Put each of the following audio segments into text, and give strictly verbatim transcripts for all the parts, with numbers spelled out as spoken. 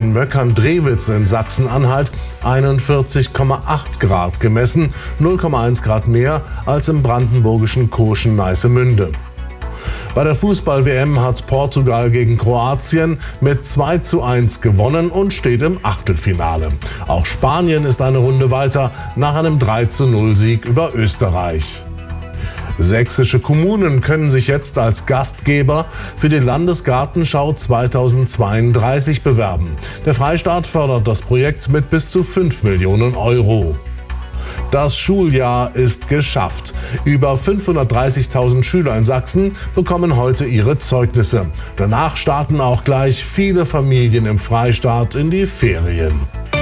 in Möckern-Drewitz in Sachsen-Anhalt einundvierzig Komma acht Grad gemessen, null Komma eins Grad mehr als im brandenburgischen Koschen-Neißemünde. Bei der Fußball-W M hat Portugal gegen Kroatien mit zwei zu eins gewonnen und steht im Achtelfinale. Auch Spanien ist eine Runde weiter nach einem drei zu null Sieg über Österreich. Sächsische Kommunen können sich jetzt als Gastgeber für die Landesgartenschau zweitausendzweiunddreißig bewerben. Der Freistaat fördert das Projekt mit bis zu fünf Millionen Euro. Das Schuljahr ist geschafft. Über fünfhundertdreißigtausend Schüler in Sachsen bekommen heute ihre Zeugnisse. Danach starten auch gleich viele Familien im Freistaat in die Ferien.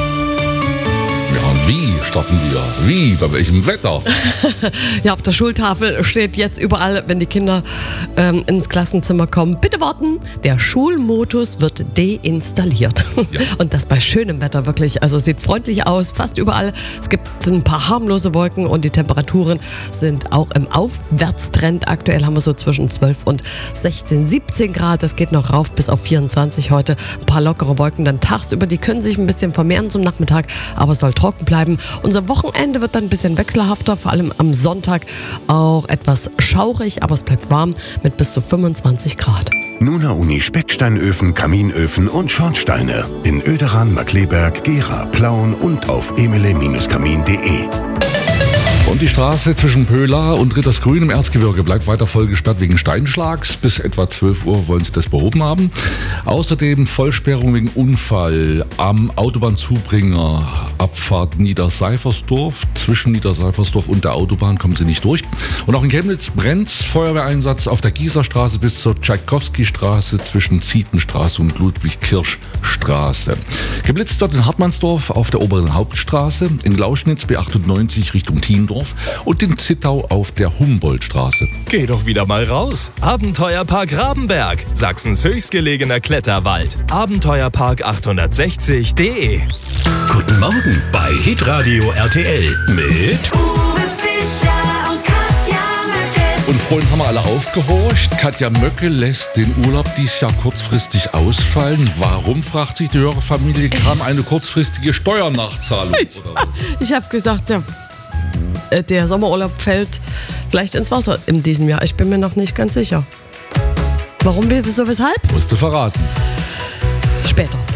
Ja, und wie starten wir? Wie? Bei welchem Wetter? Ja, auf der Schultafel steht jetzt überall, wenn die Kinder ähm, ins Klassenzimmer kommen, bitte warten, der Schulmodus wird deinstalliert. Ja. Und das bei schönem Wetter wirklich. Also sieht freundlich aus, fast überall. Es gibt ein paar harmlose Wolken und die Temperaturen sind auch im Aufwärtstrend. Aktuell haben wir so zwischen zwölf und sechzehn, siebzehn Grad. Das geht noch rauf bis auf vierundzwanzig heute. Ein paar lockere Wolken dann tagsüber. Die können sich ein bisschen vermehren zum Nachmittag, aber es soll trocken bleiben. Unser Wochenende wird dann ein bisschen wechselhafter, vor allem am Sonntag auch etwas schaurig, aber es bleibt warm mit bis zu fünfundzwanzig Grad. Nuna Uni Specksteinöfen, Kaminöfen und Schornsteine in Oederan, Markkleeberg, Gera, Plauen und auf emile Bindestrich kamin punkt de. Und die Straße zwischen Pöla und Rittersgrün im Erzgebirge bleibt weiter voll gesperrt wegen Steinschlags. Bis etwa zwölf Uhr wollen sie das behoben haben. Außerdem Vollsperrung wegen Unfall am Autobahnzubringer Abfahrt Niederseifersdorf. Zwischen Niederseifersdorf und der Autobahn kommen sie nicht durch. Und auch in Chemnitz brennt Feuerwehreinsatz auf der Gießerstraße bis zur Tschaikowski-Straße zwischen Zietenstraße und Ludwig-Kirch-Straße. Geblitzt dort in Hartmannsdorf auf der oberen Hauptstraße, in Glauschnitz B achtundneunzig Richtung Thiendorf und in Zittau auf der Humboldtstraße. Geh doch wieder mal raus. Abenteuerpark Rabenberg, Sachsens höchstgelegener Kletterwald. Abenteuerpark achthundertsechzig punkt de. Guten Morgen bei Hitradio R T L mit Uwe Fischer und Katja Möcke. Und vorhin haben wir alle aufgehorcht. Katja Möcke lässt den Urlaub dieses Jahr kurzfristig ausfallen. Warum, fragt sich die Hörerfamilie, kam eine kurzfristige Steuernachzahlung? Ich, ich habe gesagt, der, der Sommerurlaub fällt vielleicht ins Wasser in diesem Jahr. Ich bin mir noch nicht ganz sicher. Warum, wieso, weshalb? Musst du verraten. Später.